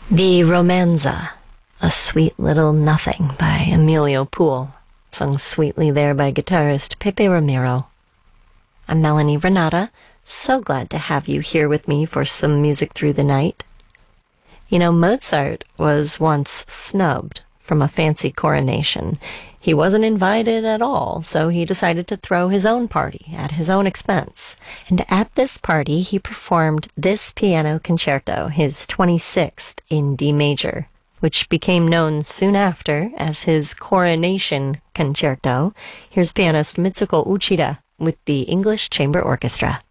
The Romanza, a sweet little nothing by Emilio Poole, sung sweetly there by guitarist Pepe Ramiro. I'm Melanie Renata, so glad to have you here with me for some music through the night. You know, Mozart was once snubbed from a fancy coronation. He wasn't invited at all, so he decided to throw his own party at his own expense. And at this party, he performed this piano concerto, his 26th in D major, which became known soon after as his Coronation Concerto. Here's pianist Mitsuko Uchida with the English Chamber Orchestra.